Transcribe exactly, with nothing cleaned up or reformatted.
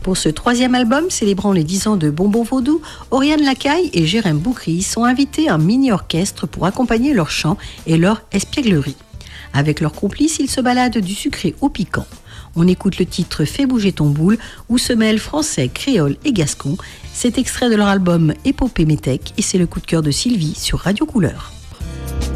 Pour ce troisième album, célébrant les dix ans de Bonbon Vaudou, Oriane Lacaille et Jérém Boukri sont invités à un mini-orchestre pour accompagner leur chant et leur espièglerie. Avec leurs complices, ils se baladent du sucré au piquant. On écoute le titre « Fais bouger ton boule » où se mêlent français, créole et gascon. C'est extrait de leur album Épopée Métèque et c'est le coup de cœur de Sylvie sur Radio Couleur.